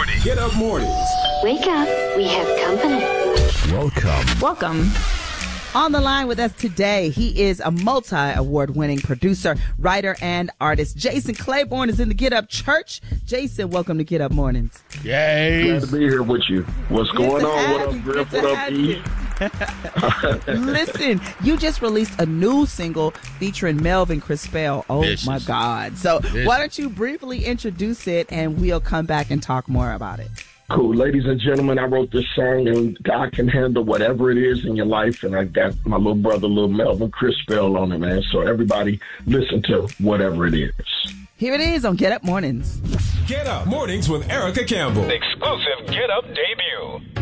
morning. Get up mornings. Wake up. We have company. Welcome. On the line with us today, he is a multi-award-winning producer, writer, and artist. Jason Claiborne is in the Get Up Church. Jason, welcome to Get Up Mornings. Yay. Glad to be here with you. What's going on? What up, Griff? What up, E? Listen, you just released a new single featuring Melvin Crispell. Oh, Vicious. my God. So why don't you briefly introduce it, and we'll come back and talk more about it. Cool. Ladies and gentlemen, I wrote this song, and God can handle whatever it is in your life, and I got my little brother, little Melvin Crispell on it, man. So everybody listen to whatever it is. Here it is on Get Up Mornings. Get up mornings with Erica Campbell. Exclusive Get Up debut.